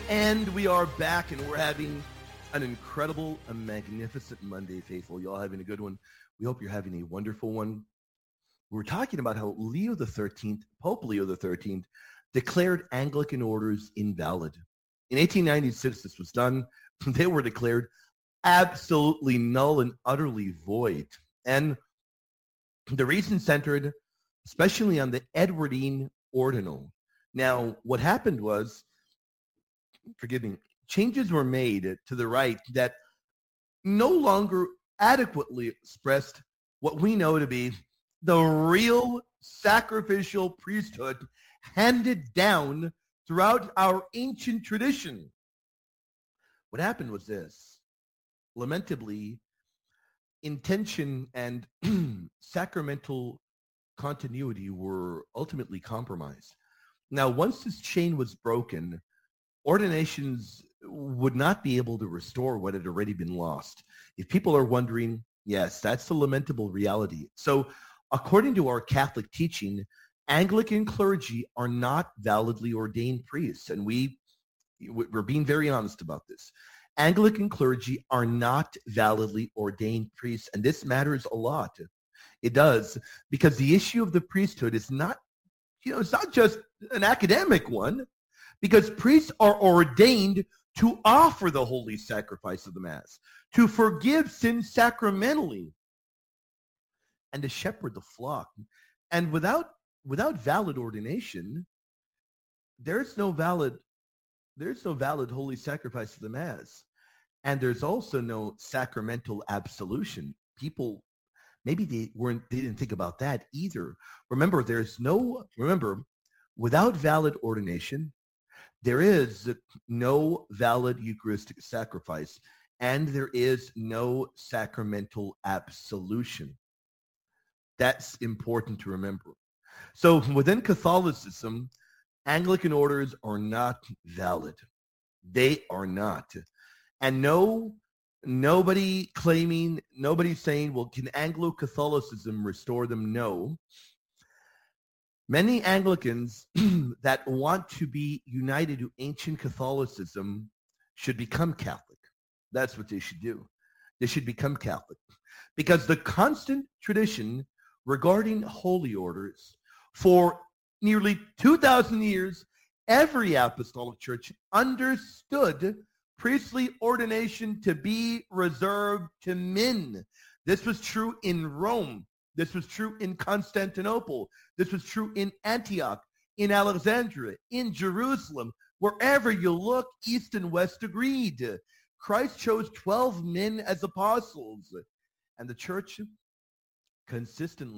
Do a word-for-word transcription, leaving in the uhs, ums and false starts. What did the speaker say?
And we are back, and we're having an incredible, a magnificent Monday, faithful. Y'all having a good one. We hope you're having a wonderful one. We're talking about how Leo the thirteenth, Pope Leo the thirteenth, declared Anglican orders invalid. In eighteen ninety-six, this was done. They were declared absolutely null and utterly void. And the reason centered especially on the Edwardine Ordinal. Now, what happened was, forgive me, changes were made to the rite that no longer adequately expressed what we know to be the real sacrificial priesthood handed down throughout our ancient tradition. What happened was this. Lamentably, intention and sacramental continuity were ultimately compromised. Now, once this chain was broken, ordinations would not be able to restore what had already been lost. If people are wondering, yes, that's the lamentable reality. So according to our Catholic teaching, Anglican clergy are not validly ordained priests. And we, we're being very honest about this. Anglican clergy are not validly ordained priests. And this matters a lot. It does, because the issue of the priesthood is not, you know, it's not just an academic one. Because priests are ordained to offer the holy sacrifice of the Mass, to forgive sins sacramentally, and to shepherd the flock. And without without valid ordination, there's no valid there's no valid holy sacrifice of the Mass, and there's also no sacramental absolution. People maybe they weren't they didn't think about that either. Remember, there's no remember without valid ordination, there is no valid Eucharistic sacrifice, and there is no sacramental absolution. That's important to remember. So within Catholicism, Anglican orders are not valid. They are not. And no, nobody claiming, nobody saying, well, can Anglo-Catholicism restore them? No. Many Anglicans that want to be united to ancient Catholicism should become Catholic. That's what they should do. They should become Catholic. Because the constant tradition regarding holy orders for nearly two thousand years, every apostolic church understood priestly ordination to be reserved to men. This was true in Rome. This was true in Constantinople. This was true in Antioch, in Alexandria, in Jerusalem. Wherever you look, East and West agreed. Christ chose twelve men as apostles, and the church consistently